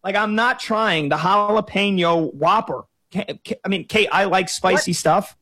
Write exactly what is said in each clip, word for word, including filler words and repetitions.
Like, I'm not trying the jalapeno Whopper. I mean, Kate, I like spicy what? stuff.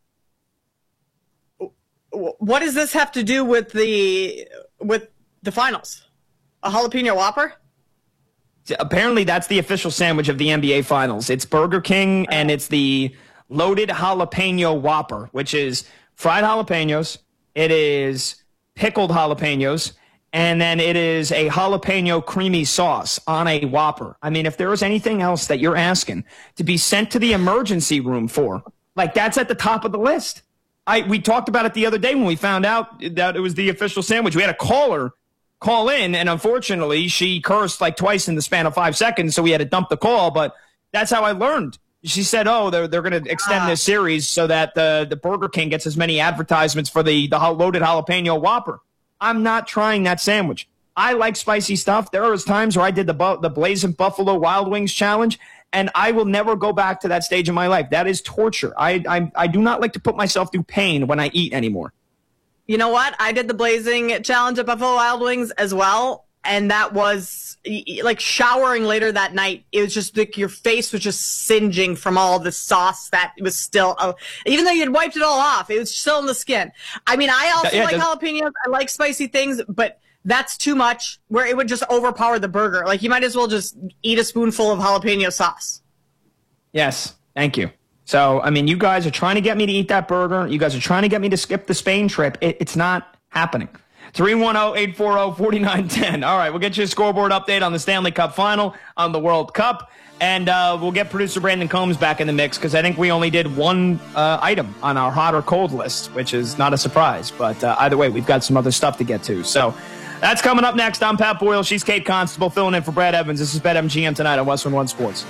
What does this have to do with the with the finals? A jalapeno Whopper? Apparently, that's the official sandwich of the N B A Finals. It's Burger King, and it's the loaded jalapeno Whopper, which is fried jalapenos. It is pickled jalapenos. And then it is a jalapeno creamy sauce on a Whopper. I mean, if there is anything else that you're asking to be sent to the emergency room for, like, that's at the top of the list. I we talked about it the other day when we found out that it was the official sandwich. We had a caller call in, and unfortunately, she cursed like twice in the span of five seconds, so we had to dump the call. But that's how I learned. She said, "Oh, they're they're going to extend this series so that the the Burger King gets as many advertisements for the the loaded jalapeno Whopper." I'm not trying that sandwich. I like spicy stuff. There was times where I did the the Blazing Buffalo Wild Wings challenge, and I will never go back to that stage in my life. That is torture. I I, I do not like to put myself through pain when I eat anymore. You know what? I did the Blazing challenge at Buffalo Wild Wings as well, and that was like showering later that night. It was just like your face was just singeing from all the sauce that was still, uh, even though you had wiped it all off, it was still in the skin. I mean, I also yeah, like just, jalapenos. I like spicy things, but that's too much where it would just overpower the burger. Like, you might as well just eat a spoonful of jalapeno sauce. Yes. Thank you. So, I mean, you guys are trying to get me to eat that burger. You guys are trying to get me to skip the Spain trip. It, it's not happening. three one zero, eight four zero, four nine one zero. All right, we'll get you a scoreboard update on the Stanley Cup final, on the World Cup, and uh, we'll get producer Brandon Combs back in the mix because I think we only did one uh, item on our hot or cold list, which is not a surprise. But uh, either way, we've got some other stuff to get to. So that's coming up next. I'm Pat Boyle. She's Kate Constable, filling in for Brad Evans. This is BetMGM tonight on Western One Sports.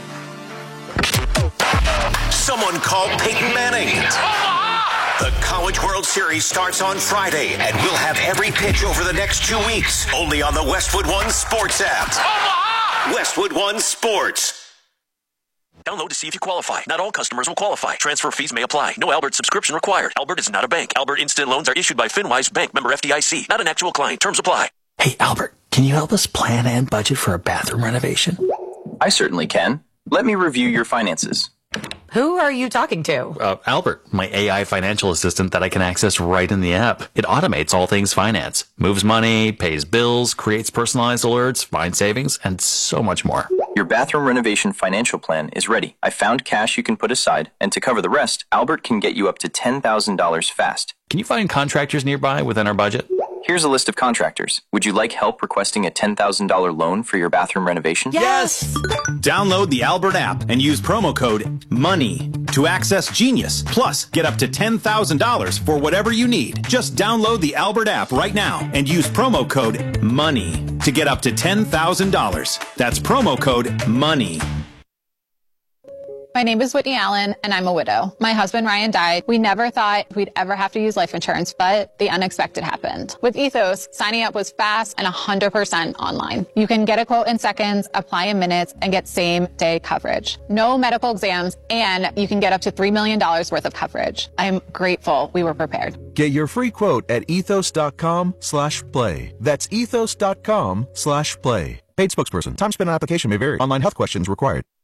Someone called Peyton Manning. The College World Series starts on Friday, and we'll have every pitch over the next two weeks, only on the Westwood One Sports app. Omaha! Westwood One Sports. Download to see if you qualify. Not all customers will qualify. Transfer fees may apply. No Albert subscription required. Albert is not a bank. Albert Instant Loans are issued by FinWise Bank, member F D I C. Not an actual client. Terms apply. Hey, Albert, can you help us plan and budget for a bathroom renovation? I certainly can. Let me review your finances. Who are you talking to? Uh, Albert, my A I financial assistant that I can access right in the app. It automates all things finance, moves money, pays bills, creates personalized alerts, finds savings, and so much more. Your bathroom renovation financial plan is ready. I found cash you can put aside, and to cover the rest, Albert can get you up to ten thousand dollars fast. Can you find contractors nearby within our budget? Here's a list of contractors. Would you like help requesting a ten thousand dollars loan for your bathroom renovation? Yes! Download the Albert app and use promo code MONEY to access Genius. Plus, get up to ten thousand dollars for whatever you need. Just download the Albert app right now and use promo code MONEY to get up to ten thousand dollars. That's promo code MONEY. My name is Whitney Allen, and I'm a widow. My husband, Ryan, died. We never thought we'd ever have to use life insurance, but the unexpected happened. With Ethos, signing up was fast and one hundred percent online. You can get a quote in seconds, apply in minutes, and get same-day coverage. No medical exams, and you can get up to three million dollars worth of coverage. I'm grateful we were prepared. Get your free quote at ethos.com slash play. That's ethos.com slash play. Paid spokesperson. Time spent on application may vary. Online health questions required.